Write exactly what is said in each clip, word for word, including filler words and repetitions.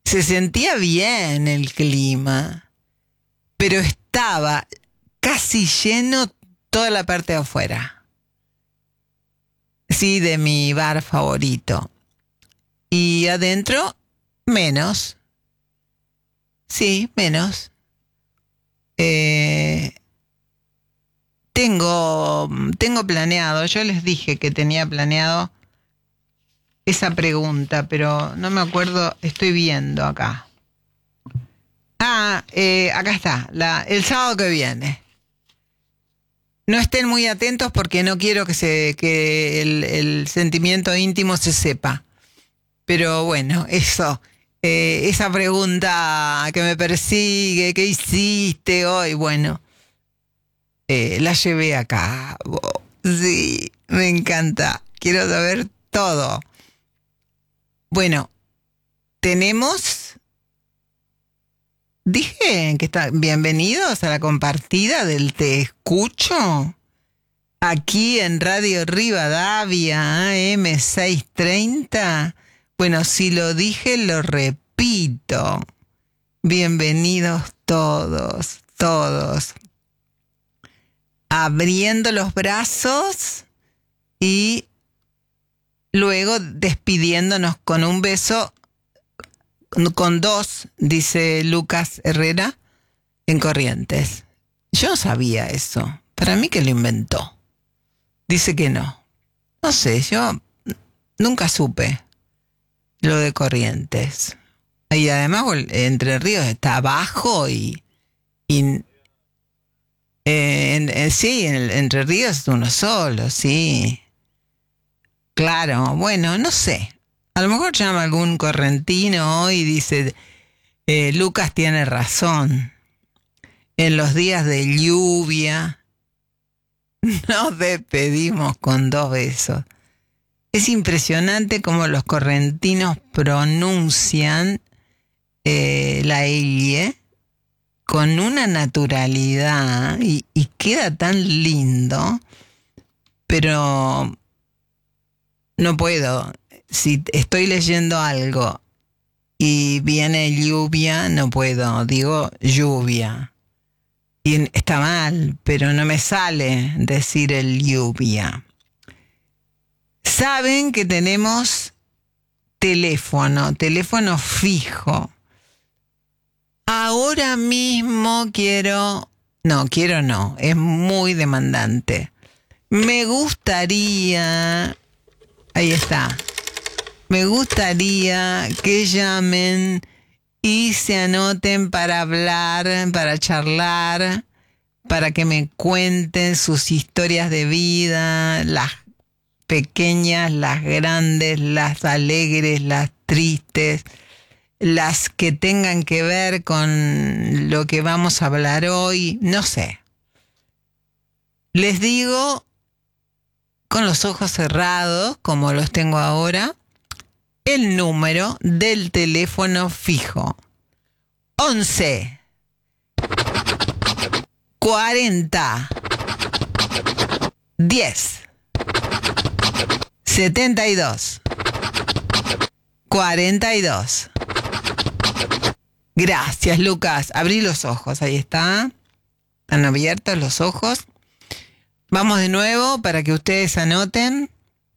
se sentía bien el clima, pero estaba casi lleno toda la parte de afuera. Sí, de mi bar favorito. Y adentro, menos. Sí, menos. Eh, tengo, tengo planeado, yo les dije que tenía planeado esa pregunta, pero no me acuerdo, estoy viendo acá. Ah, eh, acá está, la, el sábado que viene. No estén muy atentos porque no quiero que, se, que el, el sentimiento íntimo se sepa. Pero bueno, eso, eh, esa pregunta que me persigue, ¿qué hiciste hoy? Bueno, eh, la llevé a cabo. Sí, me encanta. Quiero saber todo. Bueno, tenemos... Dije que están bienvenidos a la compartida del Te Escucho. Aquí en Radio Rivadavia, A M seiscientos treinta. Bueno, si lo dije, lo repito. Bienvenidos todos, todos. Abriendo los brazos y luego despidiéndonos con un beso, con dos, dice Lucas Herrera, en Corrientes. Yo no sabía eso. Para mí que lo inventó. Dice que no. No sé, yo nunca supe lo de Corrientes. Y además Entre Ríos está abajo y... y eh, en, en, sí, en, Entre Ríos es uno solo, sí. Claro, bueno, no sé. A lo mejor llama algún correntino hoy y dice, eh, Lucas tiene razón. En los días de lluvia nos despedimos con dos besos. Es impresionante cómo los correntinos pronuncian eh, la elle con una naturalidad y, y queda tan lindo, pero no puedo. Si estoy leyendo algo y viene lluvia, no puedo. Digo lluvia. Y está mal, pero no me sale decir el lluvia. Saben que tenemos teléfono, teléfono fijo. Ahora mismo quiero... No, quiero no, es muy demandante. Me gustaría... Ahí está. Me gustaría que llamen y se anoten para hablar, para charlar, para que me cuenten sus historias de vida, las pequeñas, las grandes, las alegres, las tristes, las que tengan que ver con lo que vamos a hablar hoy, no sé. Les digo, con los ojos cerrados, como los tengo ahora, el número del teléfono fijo. once cuarenta diez setenta y dos cuarenta y dos. Gracias, Lucas. Abrí los ojos, ahí está. Están abiertos los ojos. Vamos de nuevo para que ustedes anoten.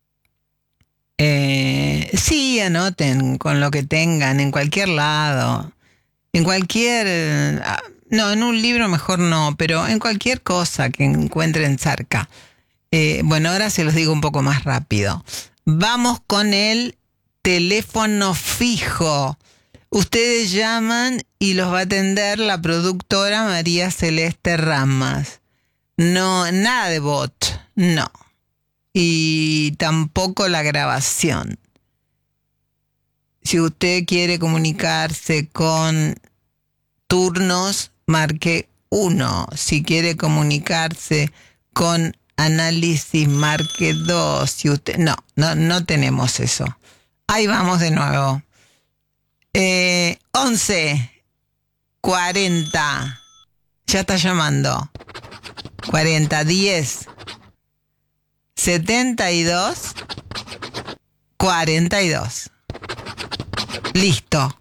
Eh, sí, anoten con lo que tengan, en cualquier lado. En cualquier... No, en un libro mejor no, pero en cualquier cosa que encuentren cerca. Eh, bueno, ahora se los digo un poco más rápido. Vamos con el teléfono fijo. Ustedes llaman y los va a atender la productora María Celeste Ramas. No, nada de bot, no. Y tampoco la grabación. Si usted quiere comunicarse con turnos, marque uno. Si quiere comunicarse con análisis, marque dos. Si usted, no, no, no tenemos eso. Ahí vamos de nuevo. Eh, once cuarenta. Ya está llamando. cuarenta diez setenta y dos cuarenta y dos. Listo.